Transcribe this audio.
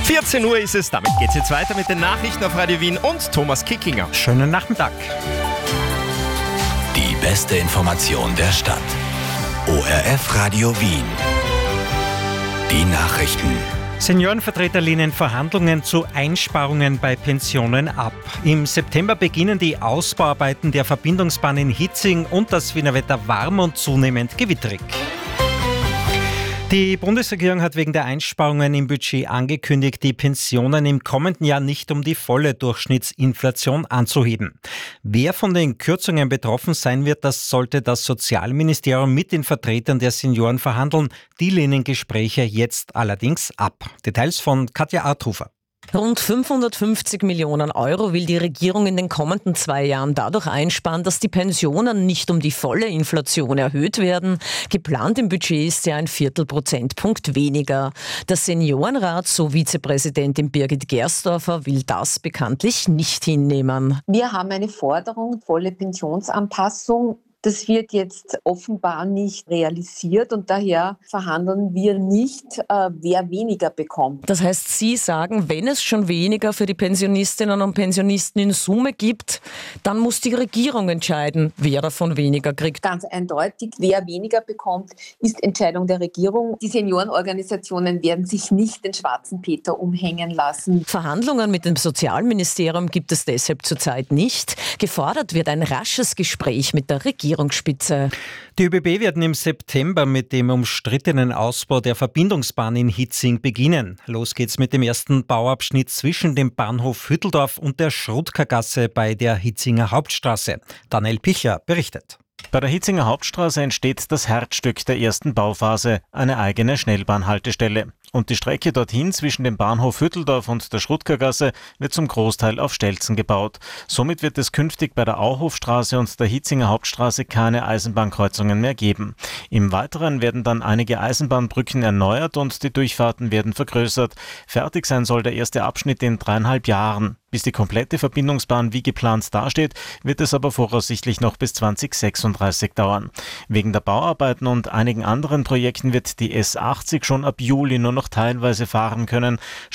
14 Uhr ist es, damit geht es jetzt weiter mit den Nachrichten auf Radio Wien und Thomas Kickinger. Schönen Nachmittag. Die beste Information der Stadt. ORF Radio Wien. Die Nachrichten. Seniorenvertreter lehnen Verhandlungen zu Einsparungen bei Pensionen ab. Im September beginnen die Ausbauarbeiten der Verbindungsbahn in Hitzing und das Wiener Wetter warm und zunehmend gewitterig. Die Bundesregierung hat wegen der Einsparungen im Budget angekündigt, die Pensionen im kommenden Jahr nicht um die volle Durchschnittsinflation anzuheben. Wer von den Kürzungen betroffen sein wird, das sollte das Sozialministerium mit den Vertretern der Senioren verhandeln. Die lehnen Gespräche jetzt allerdings ab. Details von Katja Arthufer. Rund 550 Millionen Euro will die Regierung in den kommenden 2 Jahren dadurch einsparen, dass die Pensionen nicht um die volle Inflation erhöht werden. Geplant im Budget ist ja ein Viertelprozentpunkt weniger. Der Seniorenrat, so Vizepräsidentin Birgit Gersdorfer, will das bekanntlich nicht hinnehmen. Wir haben eine Forderung, volle Pensionsanpassung. Das wird jetzt offenbar nicht realisiert und daher verhandeln wir nicht, wer weniger bekommt. Das heißt, Sie sagen, wenn es schon weniger für die Pensionistinnen und Pensionisten in Summe gibt, dann muss die Regierung entscheiden, wer davon weniger kriegt. Ganz eindeutig, wer weniger bekommt, ist Entscheidung der Regierung. Die Seniorenorganisationen werden sich nicht den schwarzen Peter umhängen lassen. Verhandlungen mit dem Sozialministerium gibt es deshalb zurzeit nicht. Gefordert wird ein rasches Gespräch mit der Regierungsspitze. Die ÖBB werden im September mit dem umstrittenen Ausbau der Verbindungsbahn in Hitzing beginnen. Los geht's mit dem ersten Bauabschnitt zwischen dem Bahnhof Hütteldorf und der Schrutkergasse bei der Hitzinger Hauptstraße. Daniel Pichler berichtet. Bei der Hitzinger Hauptstraße entsteht das Herzstück der ersten Bauphase, eine eigene Schnellbahnhaltestelle. Und die Strecke dorthin zwischen dem Bahnhof Hütteldorf und der Schrutkergasse wird zum Großteil auf Stelzen gebaut. Somit wird es künftig bei der Auhofstraße und der Hitzinger Hauptstraße keine Eisenbahnkreuzungen mehr geben. Im Weiteren werden dann einige Eisenbahnbrücken erneuert und die Durchfahrten werden vergrößert. Fertig sein soll der erste Abschnitt in 3,5 Jahren. Bis die komplette Verbindungsbahn wie geplant dasteht, wird es aber voraussichtlich noch bis 2036 dauern. Wegen der Bauarbeiten und einigen anderen Projekten wird die S80 schon ab Juli nur noch teilweise fahren können.